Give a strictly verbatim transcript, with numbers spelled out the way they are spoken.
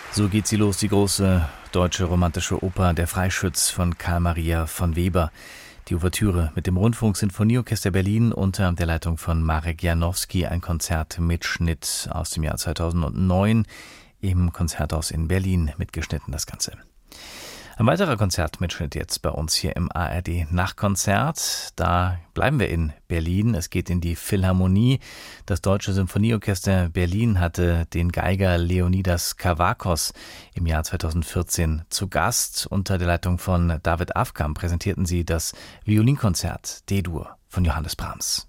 So geht sie los, die große deutsche romantische Oper Der Freischütz von Carl Maria von Weber. Die Ouvertüre mit dem Rundfunk-Sinfonieorchester Berlin unter der Leitung von Marek Janowski, ein Konzertmitschnitt aus dem Jahr zweitausendneun im Konzerthaus in Berlin mitgeschnitten, das Ganze. Ein weiterer Konzertmitschnitt jetzt bei uns hier im A R D Nachtkonzert. Da bleiben wir in Berlin. Es geht in die Philharmonie. Das Deutsche Sinfonieorchester Berlin hatte den Geiger Leonidas Kavakos im Jahr zweitausendvierzehn zu Gast. Unter der Leitung von David Afkam präsentierten sie das Violinkonzert D-Dur von Johannes Brahms.